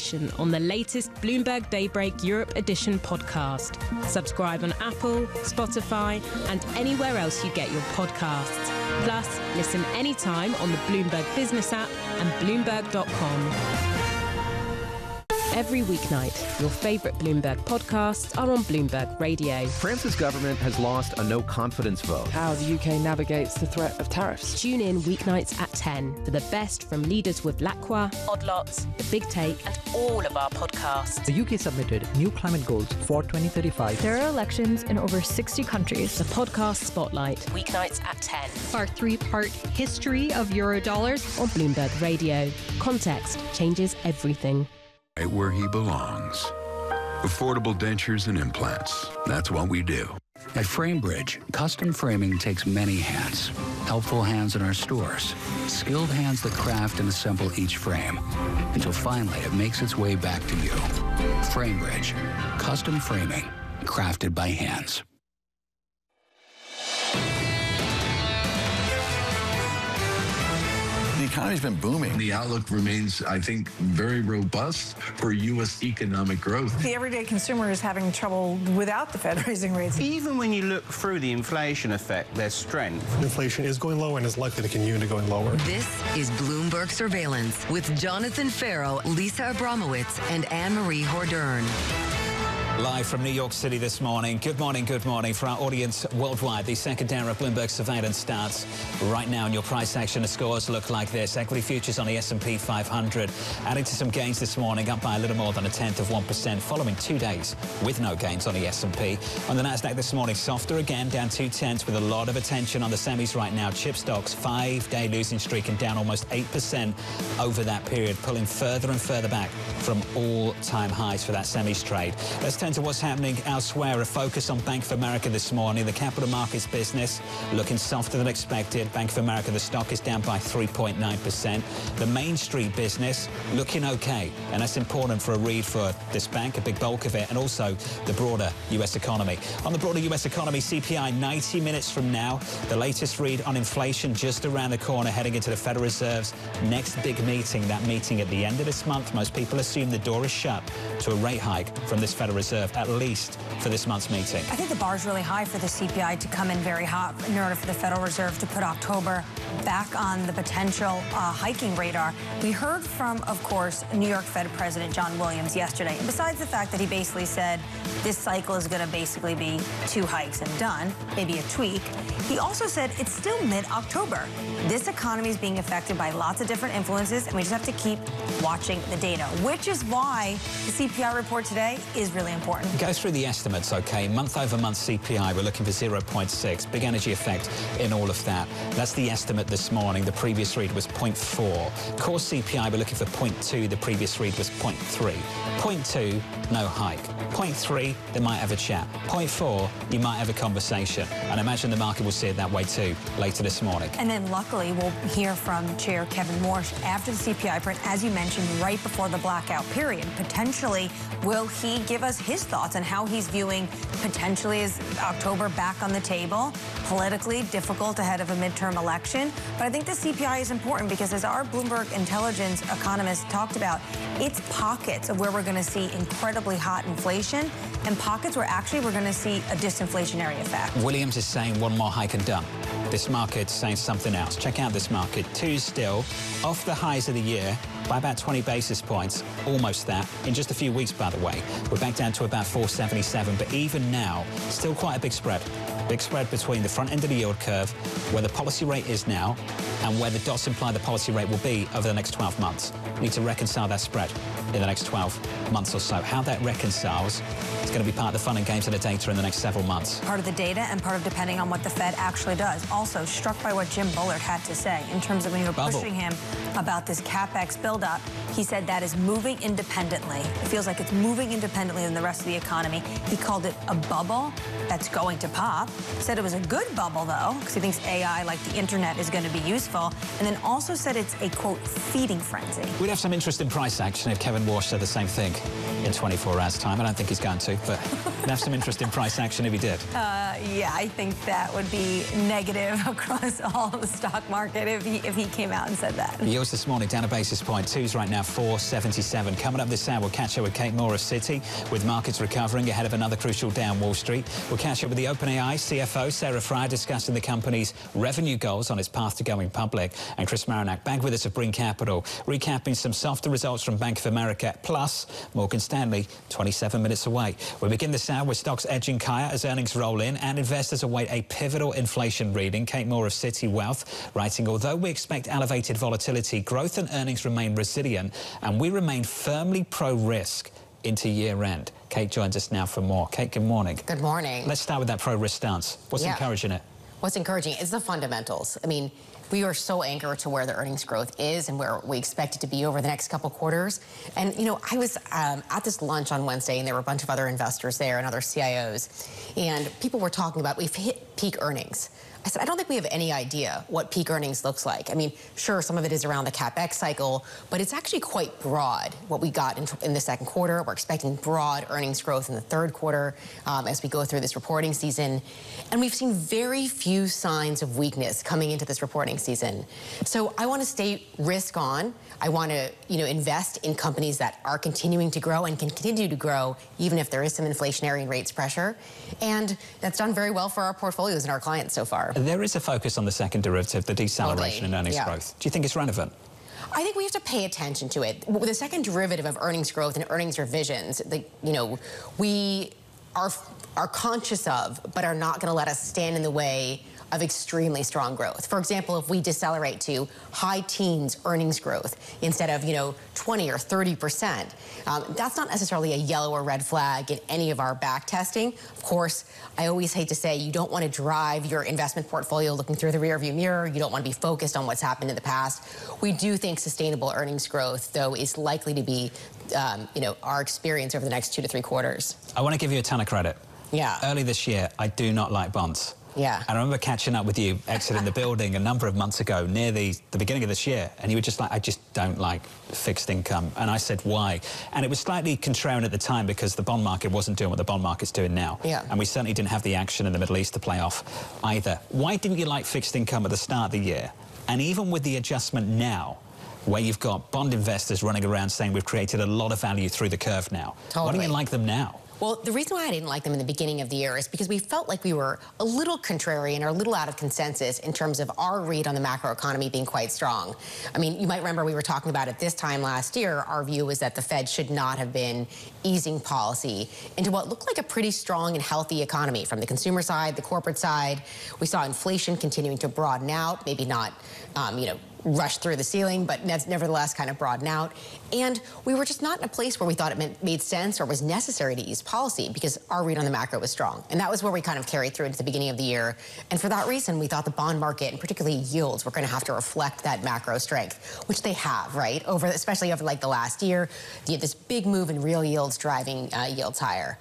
notification on the latest Bloomberg Daybreak Europe Edition podcast. Subscribe on Apple, Spotify, and anywhere else you get your podcasts. Plus, listen anytime on the Bloomberg Business app and Bloomberg.com. Every weeknight, your favourite Bloomberg podcasts are on Bloomberg Radio. France's government has lost a no-confidence vote. How the UK navigates the threat of tariffs. Tune in weeknights at 10 for the best from leaders with Lacroix, Odd Lots, The Big Take, and all of our podcasts. The UK submitted new climate goals for 2035. There are elections in over 60 countries. The Podcast Spotlight, weeknights at 10. Our three-part history of Eurodollars on Bloomberg Radio. Context changes everything. Where he belongs. Affordable dentures and implants. That's what we do. At FrameBridge, custom framing takes many hands. Helpful hands in our stores. Skilled hands that craft and assemble each frame. Until finally it makes its way back to you. FrameBridge. Custom framing. Crafted by hands. The economy's been booming. The outlook remains, I think, very robust for U.S. economic growth. The everyday consumer is having trouble without the Fed raising rates. Even when you look through the inflation effect, there's strength. Inflation is going lower and is likely to continue to going lower. This is Bloomberg Surveillance with Jonathan Farrow, Lisa Abramowitz, and Anne-Marie Hordern. Live from New York City this morning. Good morning for our audience worldwide. The second hour of Bloomberg Surveillance starts right now, and your price action scores look like this. Equity futures on the S&P 500 adding to some gains this morning, up by a little more than 1/10%, following 2 days with no gains on the S&P. On the Nasdaq this morning, softer again, down 0.2 with a lot of attention on the semis right now. Chip stocks, 5-day losing streak and down almost 8% over that period, pulling further and further back from all-time highs for that semis trade. Let's turn to what's happening elsewhere. A focus on Bank of America this morning. The capital markets business looking softer than expected. Bank of America, the stock is down by 3.9%. The Main Street business looking okay, and that's important for a read for this bank, a big bulk of it, and also the broader U.S. economy. On the broader U.S. economy, CPI 90 minutes from now. The latest read on inflation just around the corner, heading into the Federal Reserve's next big meeting. That meeting at the end of this month. Most people assume the door is shut to a rate hike from this Federal Reserve, at least for this month's meeting. I think the bar is really high for the CPI to come in very hot in order for the Federal Reserve to put October back on the potential hiking radar. We heard from, of course, New York Fed President John Williams yesterday. And besides the fact that he basically said this cycle is going to basically be 2 hikes and done, maybe a tweak, he also said it's still mid-October. This economy is being affected by lots of different influences, and we just have to keep watching the data, which is why the CPI report today is really important. Go through the estimates, okay? Month-over-month CPI, we're looking for 0.6. Big energy effect in all of that. That's the estimate this morning. The previous read was 0.4. Core CPI, we're looking for 0.2. The previous read was 0.3. 0.2, no hike. 0.3, they might have a chat. 0.4, you might have a conversation. And I imagine the market will see it that way too later this morning. And then luckily, we'll hear from Chair Kevin Warsh after the CPI print, as you mentioned, right before the blackout period. Potentially, will he give us his thoughts on how he's viewing potentially is October back on the table? Politically difficult ahead of a midterm election. But I think the CPI is important because, as our Bloomberg intelligence economist talked about, it's pockets of where we're going to see incredibly hot inflation and pockets where actually we're going to see a disinflationary effect. Williams is saying one more hike and done. This market's saying something else. Check out this market. 2 still off the highs of the year by about 20 basis points, almost that, in just a few weeks, by the way. We're back down to about 477, but even now, still quite a big spread. Big spread between the front end of the yield curve, where the policy rate is now, and where the dots imply the policy rate will be over the next 12 months. We need to reconcile that spread in the next 12 months or so. How that reconciles is going to be part of the fun and games of the data in the next several months. Part of the data and part of depending on what the Fed actually does. Also struck by what Jim Bullard had to say in terms of when you were pushing him about this CapEx buildup. He said that is moving independently. It feels like it's moving independently than the rest of the economy. He called it a bubble that's going to pop. Said it was a good bubble, though, because he thinks AI, like the internet, is going to be useful. And then also said it's a, quote, feeding frenzy. We'd have some interest in price action if Kevin Warsh said the same thing in 24 hours' time. I don't think he's going to, but we'd have some interest in price action if he did. Yeah, I think that would be negative across all of the stock market if he came out and said that. Yields this morning down a basis point. 2s right now, 477. Coming up this hour, we'll catch up with Kate Moore of Citi, with markets recovering ahead of another crucial day on Wall Street. We'll catch up with the OpenAI CFO, Sarah Friar, discussing the company's revenue goals on its path to going public. And Chris Marinac back with us at Bring Capital, recapping some softer results from Bank of America, plus Morgan Stanley, 27 minutes away. We begin this hour with stocks edging higher as earnings roll in and investors await a pivotal inflation reading. Kate Moore of Citi Wealth writing, although we expect elevated volatility, growth and earnings remain resilient and we remain firmly pro-risk into year-end. Kate joins us now for more. Kate, good morning. Good morning. Let's start with that pro-risk stance. What's encouraging it? What's encouraging is the fundamentals. I mean, we are so anchored to where the earnings growth is and where we expect it to be over the next couple quarters. And, you know, I was at this lunch on Wednesday, and there were a bunch of other investors there and other CIOs, and people were talking about we've hit peak earnings. I said, I don't think we have any idea what peak earnings looks like. I mean, sure, some of it is around the CapEx cycle, but it's actually quite broad what we got in the second quarter. We're expecting broad earnings growth in the third quarter as we go through this reporting season. And we've seen very few signs of weakness coming into this reporting season. So I want to stay risk on. I want to, you know, invest in companies that are continuing to grow and can continue to grow even if there is some inflationary and rates pressure. And that's done very well for our portfolios and our clients so far. There is a focus on the second derivative, the deceleration in earnings growth. Do you think it's relevant? I think we have to pay attention to it. The second derivative of earnings growth and earnings revisions, you know, we are conscious of, but are not going to let us stand in the way of extremely strong growth. For example, if we decelerate to high teens earnings growth instead of, you know, 20 or 30%, that's not necessarily a yellow or red flag in any of our back testing. Of course, I always hate to say you don't want to drive your investment portfolio looking through the rearview mirror. You don't want to be focused on what's happened in the past. We do think sustainable earnings growth, though, is likely to be, you know, our experience over the next 2 to 3 quarters. I want to give you a ton of credit. Yeah. Early this year, I do not like bonds. Yeah. I remember catching up with you exiting the building a number of months ago near the beginning of this year, and you were just like, I just don't like fixed income. And I said, why? And it was slightly contrarian at the time because the bond market wasn't doing what the bond market's doing now. Yeah. And we certainly didn't have the action in the Middle East to play off either. Why didn't you like fixed income at the start of the year? And even with the adjustment now, where you've got bond investors running around saying we've created a lot of value through the curve now. Totally. Why don't you like them now? Well, the reason why I didn't like them in the beginning of the year is because we felt like we were a little contrarian or a little out of consensus in terms of our read on the macroeconomy being quite strong. I mean, you might remember we were talking about it this time last year. Our view was that the Fed should not have been easing policy into what looked like a pretty strong and healthy economy from the consumer side, the corporate side. We saw inflation continuing to broaden out, maybe not, you know, rush through the ceiling, but nevertheless kind of broaden out. And we were just not in a place where we thought it made sense or was necessary to ease policy because our read on the macro was strong. And that was where we kind of carried through into the beginning of the year. And for that reason, we thought the bond market and particularly yields were going to have to reflect that macro strength, which they have, right? Especially over like the last year, this big move in real yields driving yields higher.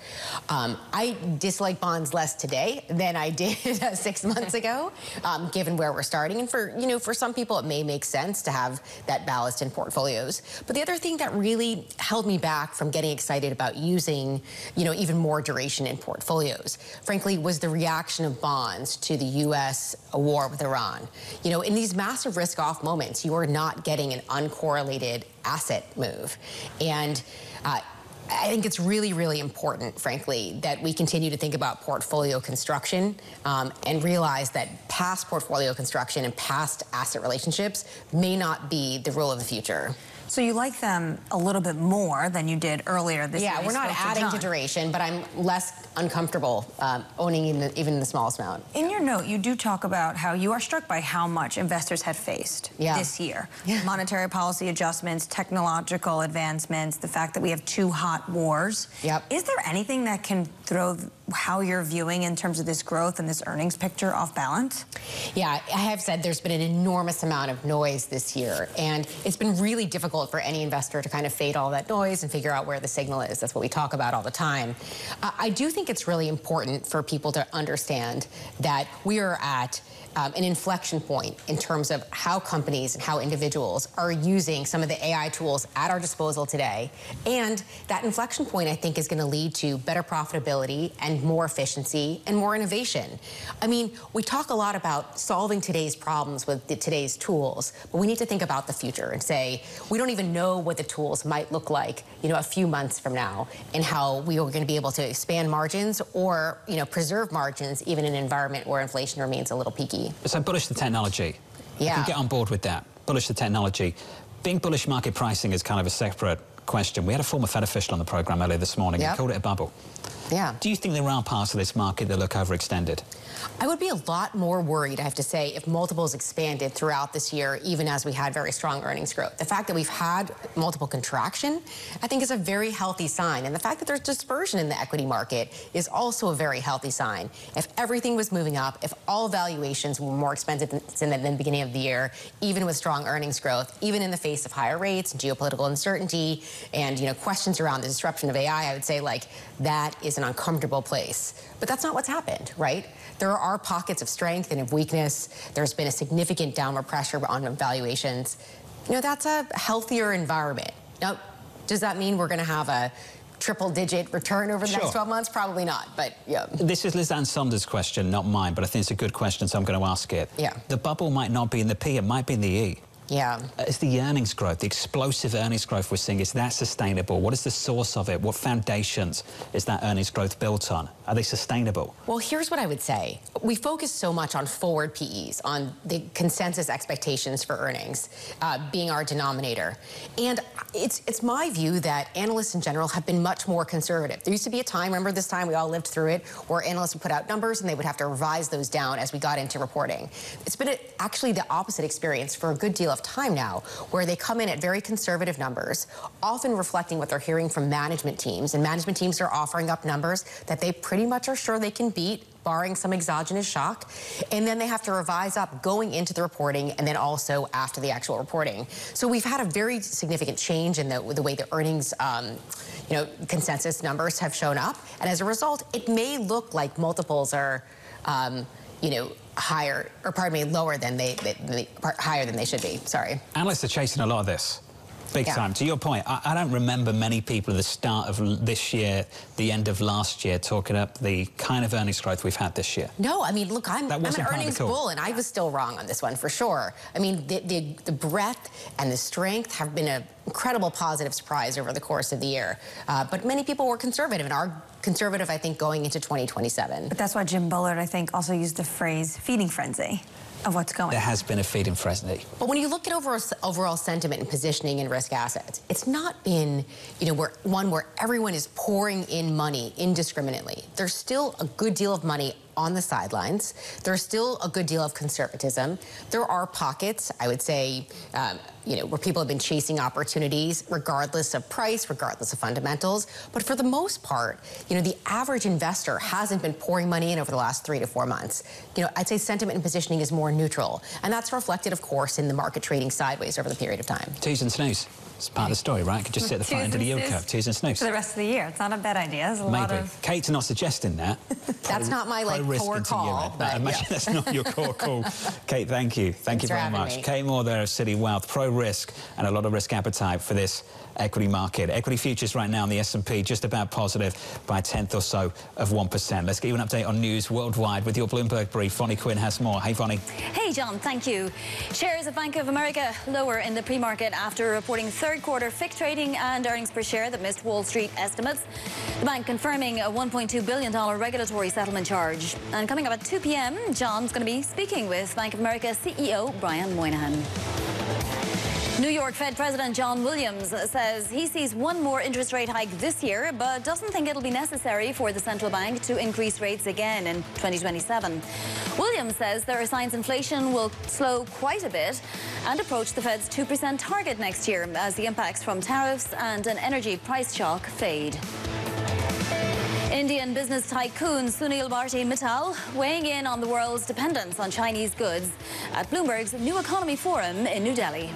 I dislike bonds less today than I did 6 months ago, given where we're starting. And for, you know, for some people, it may make sense to have that ballast in portfolios. But the other thing that really held me back from getting excited about using, you know, even more duration in portfolios, frankly, was the reaction of bonds to the U.S. war with Iran. You know, in these massive risk-off moments, you are not getting an uncorrelated asset move. And I think it's really, really important, frankly, that we continue to think about portfolio construction and realize that past portfolio construction and past asset relationships may not be the rule of the future. So you like them a little bit more than you did earlier this year. Yeah, we're not adding to duration, but I'm less uncomfortable owning even the smallest amount. In your note, you do talk about how you are struck by how much investors have faced this year. Yeah. Monetary policy adjustments, technological advancements, the fact that we have 2 hot wars. Yep. Is there anything that can throw how you're viewing in terms of this growth and this earnings picture off balance? Yeah, I have said there's been an enormous amount of noise this year, and it's been really difficult for any investor to kind of fade all that noise and figure out where the signal is. That's what we talk about all the time. I do think it's really important for people to understand that we are at an inflection point in terms of how companies and how individuals are using some of the AI tools at our disposal today. And that inflection point, I think, is going to lead to better profitability and and more efficiency and more innovation. I mean, we talk a lot about solving today's problems with today's tools, but we need to think about the future and say, we don't even know what the tools might look like, a few months from now, and how we are going to be able to expand margins or, preserve margins even in an environment where inflation remains a little peaky. So bullish the technology. Yeah. I can get on board with that. Bullish the technology. Being bullish market pricing is kind of a separate question. We had a former Fed official on the program earlier this morning. He called it a bubble. Yeah. Do you think there are parts of this market that look overextended? I would be a lot more worried, I have to say, if multiples expanded throughout this year, even as we had very strong earnings growth. The fact that we've had multiple contraction, I think, is a very healthy sign. And the fact that there's dispersion in the equity market is also a very healthy sign. If everything was moving up, if all valuations were more expensive than the beginning of the year, even with strong earnings growth, even in the face of higher rates, geopolitical uncertainty, and questions around the disruption of AI, I would say, that is an uncomfortable place. But that's not what's happened, right? There are pockets of strength and of weakness. There's been a significant downward pressure on valuations. That's a healthier environment. Now, does that mean we're going to have a triple-digit return over the next 12 months? Probably not, but yeah. This is Liz Ann Saunders' question, not mine, but I think it's a good question, so I'm going to ask it. Yeah. The bubble might not be in the P, it might be in the E. Yeah. It's the earnings growth, the explosive earnings growth we're seeing. Is that sustainable? What is the source of it? What foundations is that earnings growth built on? Are they sustainable? Well, here's what I would say. We focus so much on forward PEs, on the consensus expectations for earnings being our denominator. And it's my view that analysts in general have been much more conservative. There used to be a time, remember this time, we all lived through it, where analysts would put out numbers and they would have to revise those down as we got into reporting. It's been actually the opposite experience for a good deal of time now, where they come in at very conservative numbers, often reflecting what they're hearing from management teams. And management teams are offering up numbers that they pretty much are sure they can beat, barring some exogenous shock. And then they have to revise up going into the reporting and then also after the actual reporting. So we've had a very significant change in the way the earnings consensus numbers have shown up. And as a result, it may look like multiples are higher, or pardon me, lower than higher than they should be. Sorry. Analysts are chasing a lot of this. Big time. To your point, I don't remember many people at the start of this year, the end of last year, talking up the kind of earnings growth we've had this year. No, I mean, look, I'm an earnings bull, and I was still wrong on this one, for sure. I mean, the breadth and the strength have been an incredible positive surprise over the course of the year. But many people were conservative and are conservative, I think, going into 2027. But that's why Jim Bullard, I think, also used the phrase feeding frenzy of what's going on. There has been a feeding frenzy. But when you look at overall sentiment and positioning in risk assets, it's not been, where everyone is pouring in money indiscriminately. There's still a good deal of money on the sidelines. There's still a good deal of conservatism. There are pockets, I would say, where people have been chasing opportunities regardless of price, regardless of fundamentals. But for the most part, the average investor hasn't been pouring money in over the last 3 to 4 months. I'd say sentiment and positioning is more neutral. And that's reflected, of course, in the market trading sideways over the period of time. Twos and snooze. It's part of the story, right? Could just sit at the front end of the yield curve. Twos and snooze. For the rest of the year. It's not a bad idea. There's a lot of... Kate's not suggesting that. That's not my, core call. I imagine that's not your core call. Kate, thank you. Thank you very much. Kate Moore there of City Wealth. Pro-risk and a lot of risk appetite for this equity market. Equity futures right now in the S&P just about positive by a tenth or so of 1%. Let's get you an update on news worldwide with your Bloomberg brief. Vonnie Quinn has more. Hey, Vonnie. Hey, John. Thank you. Shares of Bank of America lower in the pre-market after reporting third quarter FICC trading and earnings per share that missed Wall Street estimates. The bank confirming a $1.2 billion regulatory settlement charge. And coming up at 2 p.m., John's going to be speaking with Bank of America CEO Brian Moynihan. New York Fed President John Williams says he sees one more interest rate hike this year, but doesn't think it'll be necessary for the central bank to increase rates again in 2027. Williams says there are signs inflation will slow quite a bit and approach the Fed's 2% target next year as the impacts from tariffs and an energy price shock fade. Indian business tycoon Sunil Bharti Mittal weighing in on the world's dependence on Chinese goods at Bloomberg's New Economy Forum in New Delhi.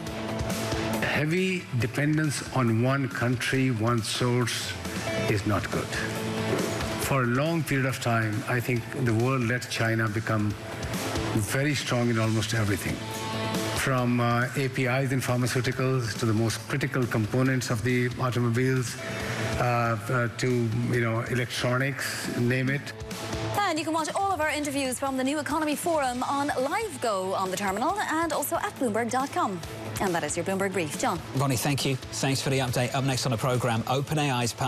Heavy dependence on one country, one source, is not good. For a long period of time, I think the world let China become very strong in almost everything. From APIs in pharmaceuticals to the most critical components of the automobiles, to, electronics, name it. And you can watch all of our interviews from the New Economy Forum on LiveGo on the terminal and also at Bloomberg.com. And that is your Bloomberg Brief. John. Bonnie, thank you. Thanks for the update. Up next on the programme, OpenAI's